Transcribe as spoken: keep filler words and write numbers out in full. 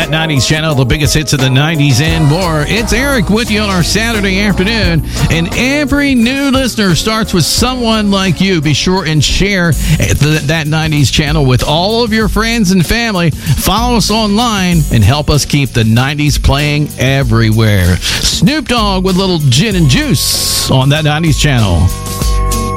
That nineties channel, the biggest hits of the nineties and more. It's Eric with you on our Saturday afternoon. And every new listener starts with someone like you. Be sure and share that nineties channel with all of your friends and family. Follow us online and help us keep the nineties playing everywhere. Snoop Dogg with little gin and juice on that nineties channel.